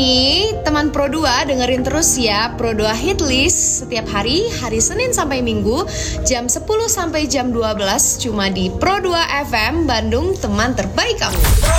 nih, teman Pro 2 dengerin terus ya Pro 2 Hitlist setiap hari Senin sampai Minggu, jam 10 sampai jam 12 cuma di Pro 2 FM Bandung, teman terbaik kamu.